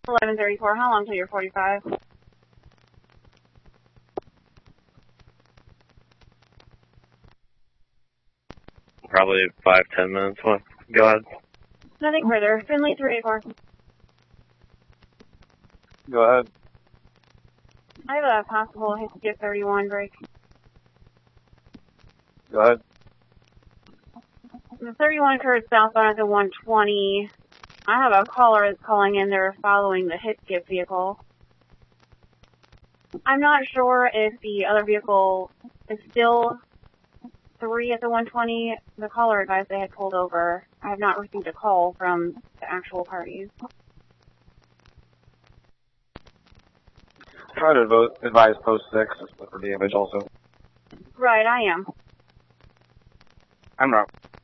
11:34. How long till you're 45? Probably 5-10 minutes. What? Go ahead. Nothing further. Finley 384. Go ahead. I have a possible hit to get 31 break. Go ahead. The 31 occurred southbound at the 120. I have a caller that's calling in. They're following the hit skip vehicle. I'm not sure if the other vehicle is still 3 at the 120. The caller advised they had pulled over. I have not received a call from the actual parties. Try to advise post 6 for damage also. Right, I am. I'm not.